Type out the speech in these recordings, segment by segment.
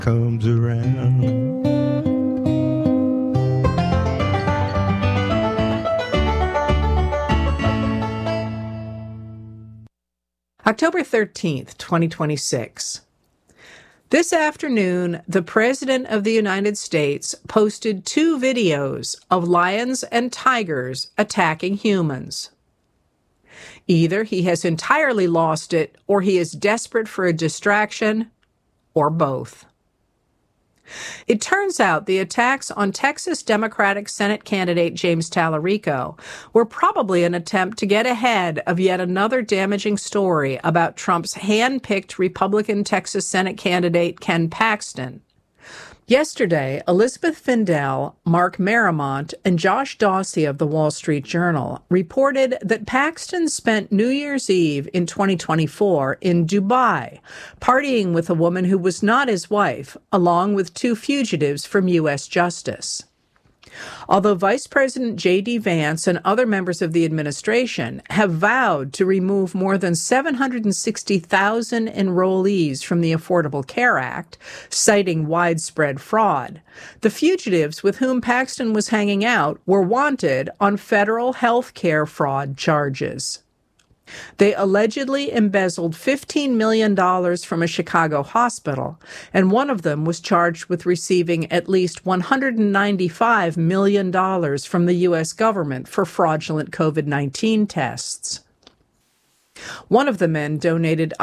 comes around. October 13th, 2026. This afternoon, the President of the United States posted 2 videos of lions and tigers attacking humans. Either he has entirely lost it, or he is desperate for a distraction, or both. It turns out the attacks on Texas Democratic Senate candidate James Tallarico were probably an attempt to get ahead of yet another damaging story about Trump's hand-picked Republican Texas Senate candidate Ken Paxton. Yesterday, Elizabeth Findell, Mark Marimont, and Josh Dawsey of the Wall Street Journal reported that Paxton spent New Year's Eve in 2024 in Dubai, partying with a woman who was not his wife, along with 2 fugitives from U.S. Justice. Although Vice President J.D. Vance and other members of the administration have vowed to remove more than 760,000 enrollees from the Affordable Care Act, citing widespread fraud, the fugitives with whom Paxton was hanging out were wanted on federal health care fraud charges. They allegedly embezzled $15 million from a Chicago hospital, and one of them was charged with receiving at least $195 million from the U.S. government for fraudulent COVID-19 tests. One of the men donated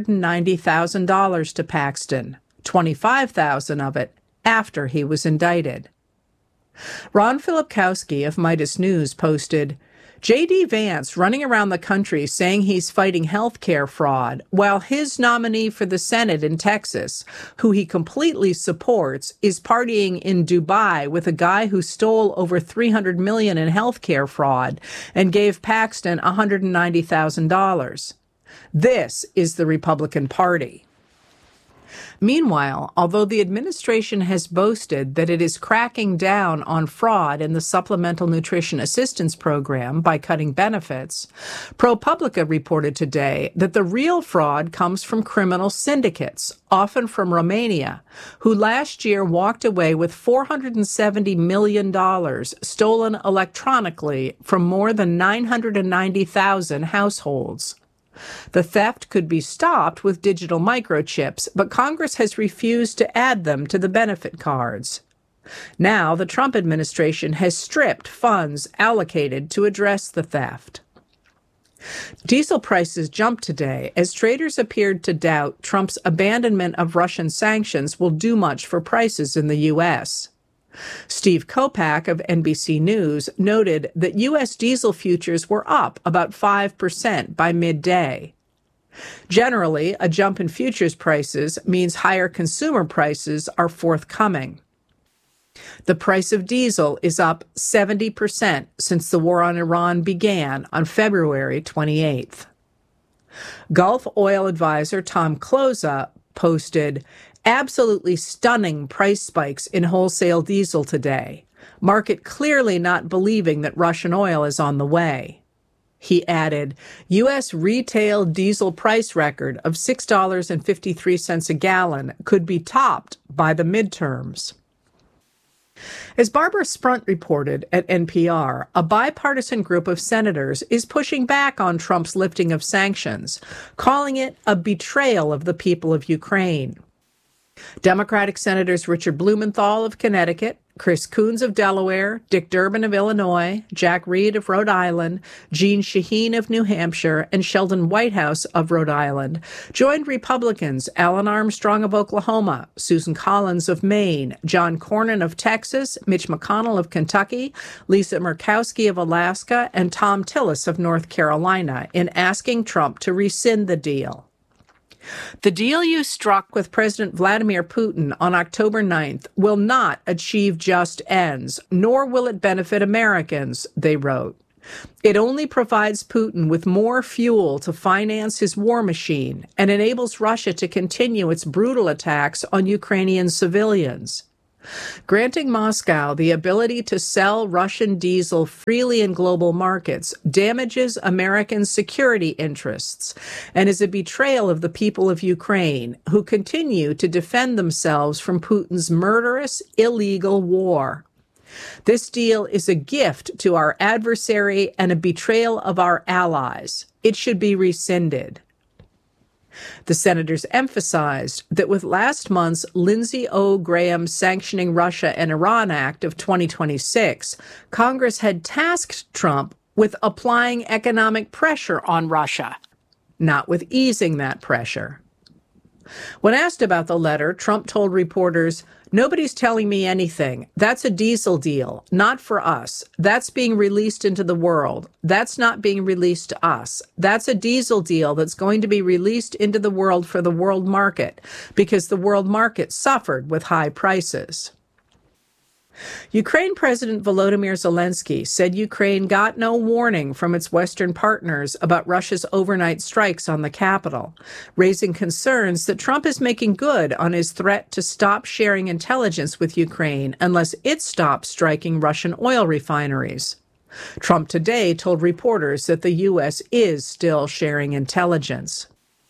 $190,000 to Paxton, $25,000 of it after he was indicted. Ron Filipkowski of Midas News posted, J.D. Vance running around the country saying he's fighting health care fraud, while his nominee for the Senate in Texas, who he completely supports, is partying in Dubai with a guy who stole over $300 million in health care fraud and gave Paxton $190,000. This is the Republican Party. Meanwhile, although the administration has boasted that it is cracking down on fraud in the Supplemental Nutrition Assistance Program by cutting benefits, ProPublica reported today that the real fraud comes from criminal syndicates, often from Romania, who last year walked away with $470 million stolen electronically from more than 990,000 households. The theft could be stopped with digital microchips, but Congress has refused to add them to the benefit cards. Now, the Trump administration has stripped funds allocated to address the theft. Diesel prices jumped today as traders appeared to doubt Trump's abandonment of Russian sanctions will do much for prices in the U.S. Steve Kopak of NBC News noted that U.S. diesel futures were up about 5% by midday. Generally, a jump in futures prices means higher consumer prices are forthcoming. The price of diesel is up 70% since the war on Iran began on February 28th. Gulf oil advisor Tom Kloza posted, absolutely stunning price spikes in wholesale diesel today. Market clearly not believing that Russian oil is on the way. He added, U.S. retail diesel price record of $6.53 a gallon could be topped by the midterms. As Barbara Sprunt reported at NPR, a bipartisan group of senators is pushing back on Trump's lifting of sanctions, calling it a betrayal of the people of Ukraine. Democratic Senators Richard Blumenthal of Connecticut, Chris Coons of Delaware, Dick Durbin of Illinois, Jack Reed of Rhode Island, Jeanne Shaheen of New Hampshire, and Sheldon Whitehouse of Rhode Island joined Republicans Alan Armstrong of Oklahoma, Susan Collins of Maine, John Cornyn of Texas, Mitch McConnell of Kentucky, Lisa Murkowski of Alaska, and Tom Tillis of North Carolina in asking Trump to rescind the deal. The deal you struck with President Vladimir Putin on October 9th will not achieve just ends, nor will it benefit Americans, they wrote. It only provides Putin with more fuel to finance his war machine and enables Russia to continue its brutal attacks on Ukrainian civilians. Granting Moscow the ability to sell Russian diesel freely in global markets damages American security interests and is a betrayal of the people of Ukraine, who continue to defend themselves from Putin's murderous, illegal war. This deal is a gift to our adversary and a betrayal of our allies. It should be rescinded. The senators emphasized that with last month's Lindsey O. Graham Sanctioning Russia and Iran Act of 2026, Congress had tasked Trump with applying economic pressure on Russia, not with easing that pressure. When asked about the letter, Trump told reporters, "Nobody's telling me anything. That's a diesel deal, not for us. That's being released into the world. That's not being released to us. That's a diesel deal that's going to be released into the world for the world market, because the world market suffered with high prices." Ukraine President Volodymyr Zelensky said Ukraine got no warning from its Western partners about Russia's overnight strikes on the capital, raising concerns that Trump is making good on his threat to stop sharing intelligence with Ukraine unless it stops striking Russian oil refineries. Trump today told reporters that the U.S. is still sharing intelligence.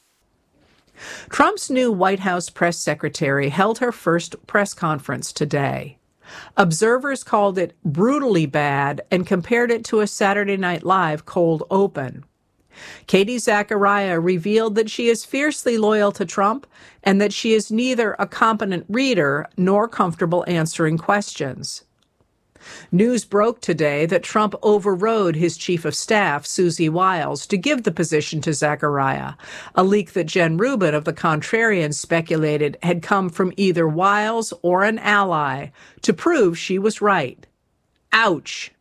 Trump's new White House press secretary held her first press conference today. Observers called it brutally bad and compared it to a Saturday Night Live cold open. Katie Zachariah revealed that she is fiercely loyal to Trump and that she is neither a competent reader nor comfortable answering questions. News broke today that Trump overrode his chief of staff, Susie Wiles, to give the position to Zachariah, a leak that Jen Rubin of The Contrarian speculated had come from either Wiles or an ally to prove she was right. Ouch.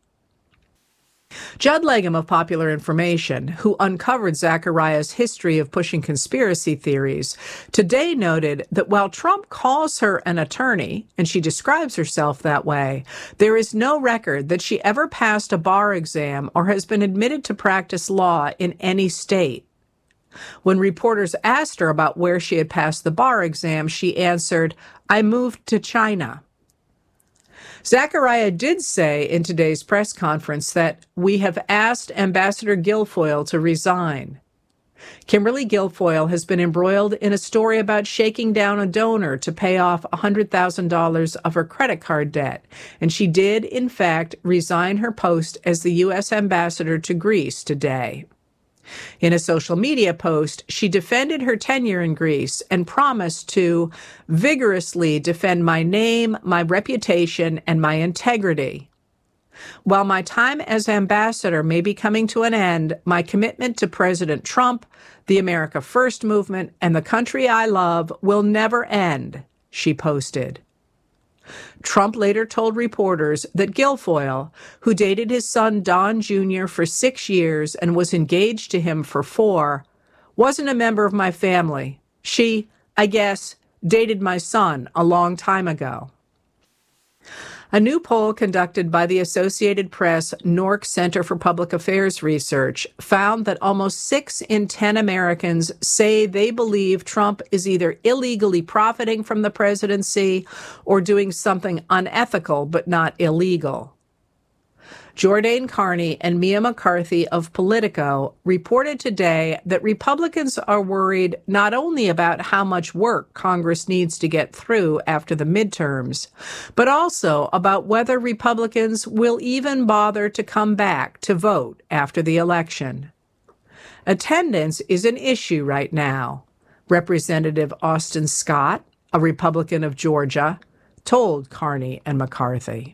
Judd Legum of Popular Information, who uncovered Zachariah's history of pushing conspiracy theories, today noted that while Trump calls her an attorney, and she describes herself that way, there is no record that she ever passed a bar exam or has been admitted to practice law in any state. When reporters asked her about where she had passed the bar exam, she answered, "I moved to China." Zachariah did say in today's press conference that we have asked Ambassador Guilfoyle to resign. Kimberly Guilfoyle has been embroiled in a story about shaking down a donor to pay off $100,000 of her credit card debt, and she did, in fact, resign her post as the U.S. ambassador to Greece today. In a social media post, she defended her tenure in Greece and promised to vigorously defend my name, my reputation, and my integrity. While my time as ambassador may be coming to an end, my commitment to President Trump, the America First movement, and the country I love will never end, she posted. Trump later told reporters that Guilfoyle, who dated his son Don Jr. for 6 years and was engaged to him for 4, wasn't a member of my family. She, I guess, dated my son a long time ago. A new poll conducted by the Associated Press NORC Center for Public Affairs Research found that almost 6 in 10 Americans say they believe Trump is either illegally profiting from the presidency or doing something unethical but not illegal. Jordain Carney and Mia McCarthy of Politico reported today that Republicans are worried not only about how much work Congress needs to get through after the midterms, but also about whether Republicans will even bother to come back to vote after the election. Attendance is an issue right now, Representative Austin Scott, a Republican of Georgia, told Carney and McCarthy.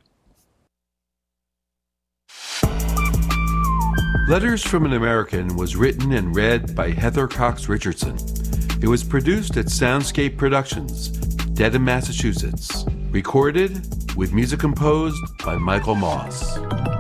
Letters from an American was written and read by Heather Cox Richardson. It was produced at Soundscape Productions, Dedham, Massachusetts. Recorded with music composed by Michael Moss.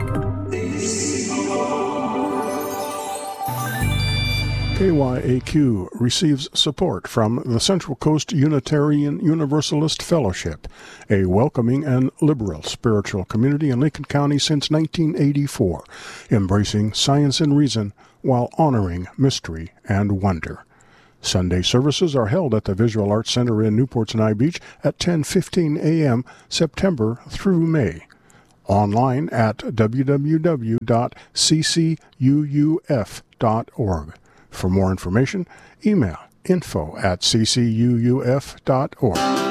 KYAQ receives support from the Central Coast Unitarian Universalist Fellowship, a welcoming and liberal spiritual community in Lincoln County since 1984, embracing science and reason while honoring mystery and wonder. Sunday services are held at the Visual Arts Center in Newport Sinai Beach at 10:15 a.m. September through May. Online at www.ccuuf.org. For more information, email info@ccuuf.org.